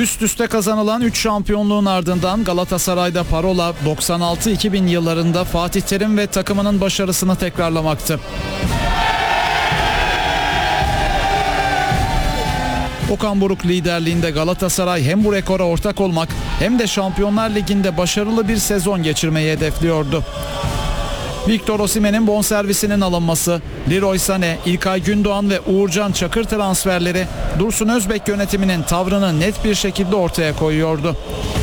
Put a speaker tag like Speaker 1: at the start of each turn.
Speaker 1: Üst üste kazanılan 3 şampiyonluğun ardından Galatasaray'da parola 96-2000 yıllarında Fatih Terim ve takımının başarısını tekrarlamaktı. Okan Buruk liderliğinde Galatasaray hem bu rekora ortak olmak hem de Şampiyonlar Ligi'nde başarılı bir sezon geçirmeyi hedefliyordu. Victor Osimhen'in bonservisinin alınması, Leroy Sané, İlkay Gündoğan ve Uğurcan Çakır transferleri Dursun Özbek yönetiminin tavrını net bir şekilde ortaya koyuyordu.